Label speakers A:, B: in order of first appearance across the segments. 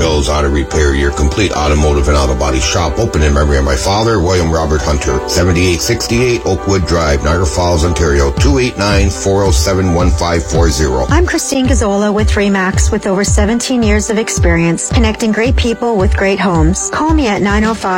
A: Bill's Auto Repair, your complete automotive and auto body shop. Open in memory of my father, William Robert Hunter. 7868 Oakwood Drive, Niagara Falls, Ontario. 289-407-1540.
B: I'm Christine Gazzola with RE/MAX with over 17 years of experience connecting great people with great homes. Call me at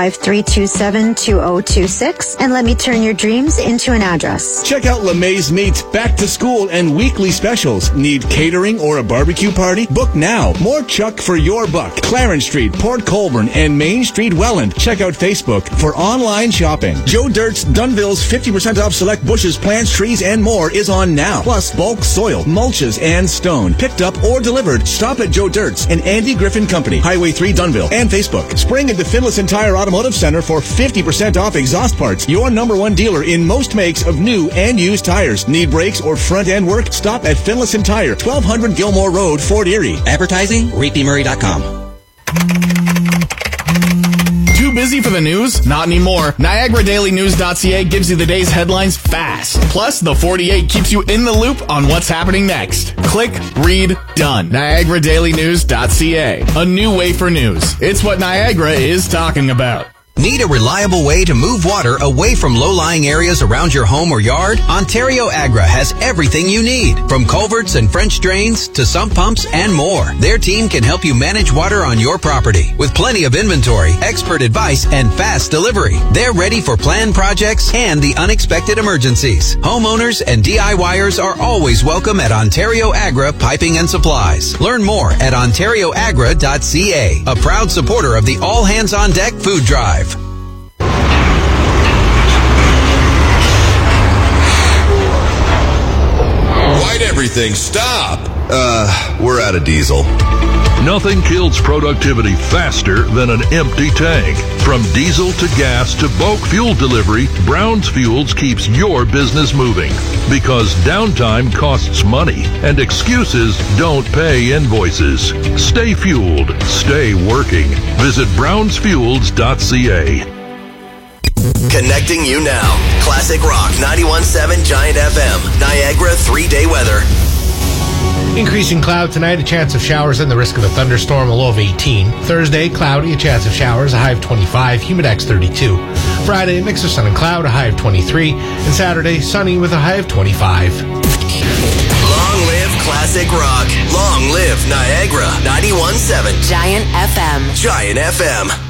B: 905-327-2026 and let me turn your dreams into an address.
C: Check out LeMay's Meats back to school and weekly specials. Need catering or a barbecue party? Book now. More chuck for your buck. Clarence Street, Port Colborne, and Main Street, Welland. Check out Facebook for online shopping. Joe Dirt's Dunville's 50% off select bushes, plants, trees, and more is on now. Plus bulk soil, mulches, and stone. Picked up or delivered. Stop at Joe Dirt's and Andy Griffin Company, Highway 3 Dunville, and Facebook. Spring into Finlayson Tire Automotive Center for 50% off exhaust parts. Your number one dealer in most makes of new and used tires. Need brakes or front end work? Stop at Finlayson Tire, 1200 Gilmore Road, Fort Erie.
D: Advertising? ReedBMurray.com.
E: Too busy for the news? Not anymore. NiagaraDailyNews.ca gives you the day's headlines fast. Plus, the 48 keeps you in the loop on what's happening next. Click, read, done. NiagaraDailyNews.ca. A new way for news. It's what Niagara is talking about.
D: Need a reliable way to move water away from low-lying areas around your home or yard? Ontario Agra has everything you need, from culverts and French drains to sump pumps and more. Their team can help you manage water on your property with plenty of inventory, expert advice, and fast delivery. They're ready for planned projects and the unexpected emergencies. Homeowners and DIYers are always welcome at Ontario Agra Piping and Supplies. Learn more at ontarioagra.ca, a proud supporter of the All Hands on Deck food drive.
F: Why'd everything stop? We're out of diesel.
G: Nothing kills productivity faster than an empty tank. From diesel to gas to bulk fuel delivery, Brown's Fuels keeps your business moving. Because downtime costs money and excuses don't pay invoices. Stay fueled. Stay working. Visit brownsfuels.ca.
H: Connecting you now. Classic Rock 91.7 Giant FM. Niagara 3-day weather.
I: Increasing cloud tonight, a chance of showers and the risk of a thunderstorm, a low of 18. Thursday, cloudy, a chance of showers, a high of 25, humidex 32. Friday, a mix of sun and cloud, a high of 23. And Saturday, sunny with a high of 25.
H: Long live Classic Rock. Long live Niagara 91.7
J: Giant FM.
H: Giant FM.